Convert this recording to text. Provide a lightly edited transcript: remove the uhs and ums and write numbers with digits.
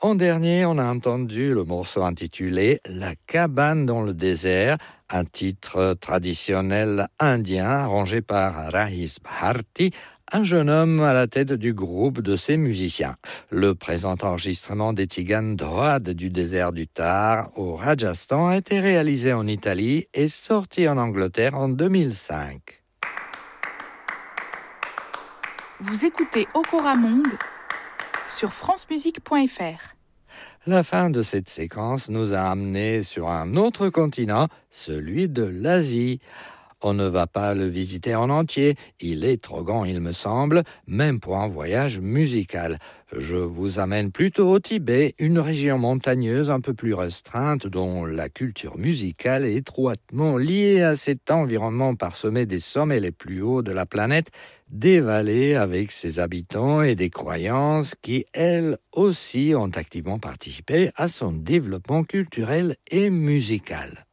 En dernier, on a entendu le morceau intitulé La cabane dans le désert, un titre traditionnel indien arrangé par Rahis Bharti, un jeune homme à la tête du groupe de ses musiciens. Le présent enregistrement des Tziganes d'Oad du désert du Thar au Rajasthan a été réalisé en Italie et sorti en Angleterre en 2005. Vous écoutez Okora Monde sur francemusique.fr. La fin de cette séquence nous a amenés sur un autre continent, celui de l'Asie. On ne va pas le visiter en entier, il est trop grand il me semble, même pour un voyage musical. Je vous amène plutôt au Tibet, une région montagneuse un peu plus restreinte dont la culture musicale est étroitement liée à cet environnement parsemé des sommets les plus hauts de la planète, des vallées avec ses habitants et des croyances qui, elles aussi, ont activement participé à son développement culturel et musical.